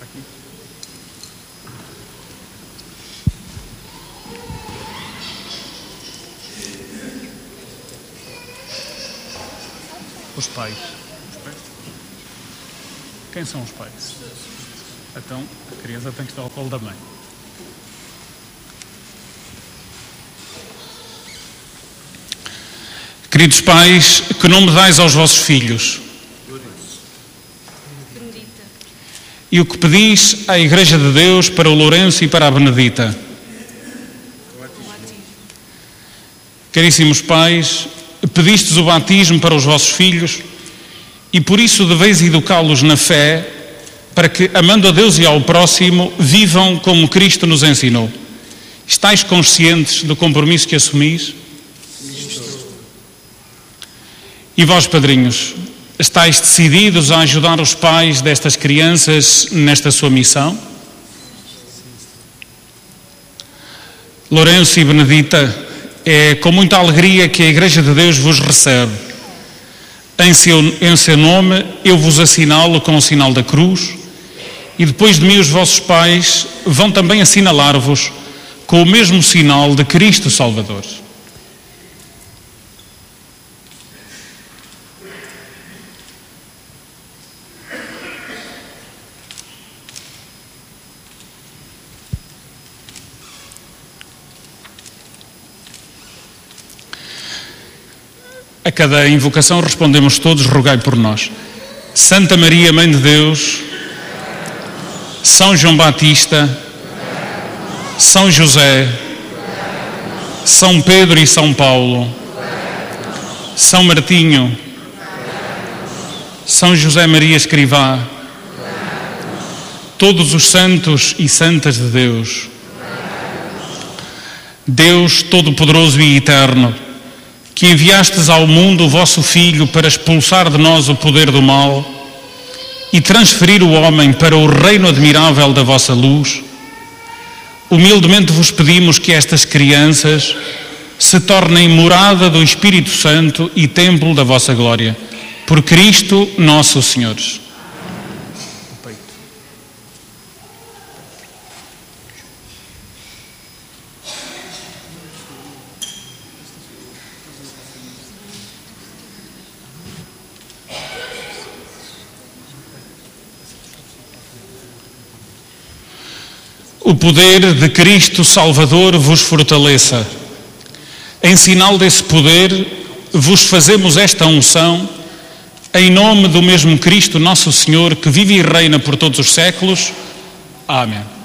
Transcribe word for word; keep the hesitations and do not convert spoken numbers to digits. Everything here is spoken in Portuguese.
Os pais. Quem são os pais? Então, a criança tem que estar ao colo da mãe. Queridos pais, que nome dais aos vossos filhos? Benedita. E o que pedis à Igreja de Deus para o Lourenço e para a Benedita? Caríssimos pais, pedistes o batismo para os vossos filhos e por isso deveis educá-los na fé, para que, amando a Deus e ao próximo, vivam como Cristo nos ensinou. Estais conscientes do compromisso que assumis? E vós, padrinhos, estáis decididos a ajudar os pais destas crianças nesta sua missão? Lourenço e Benedita, é com muita alegria que a Igreja de Deus vos recebe. Em seu, em seu nome, eu vos assinalo com o sinal da cruz e depois de mim os vossos pais vão também assinalar-vos com o mesmo sinal de Cristo Salvador. A cada invocação respondemos todos, rogai por nós. Santa Maria, Mãe de Deus, São João Batista, São José, São Pedro e São Paulo, São Martinho, São José Maria Escrivá, todos os santos e santas de Deus, Deus Todo-Poderoso e Eterno, que enviastes ao mundo o vosso Filho para expulsar de nós o poder do mal e transferir o homem para o reino admirável da vossa luz, humildemente vos pedimos que estas crianças se tornem morada do Espírito Santo e templo da vossa glória. Por Cristo nosso Senhor. O poder de Cristo Salvador vos fortaleça. Em sinal desse poder, vos fazemos esta unção, em nome do mesmo Cristo, nosso Senhor, que vive e reina por todos os séculos. Amém.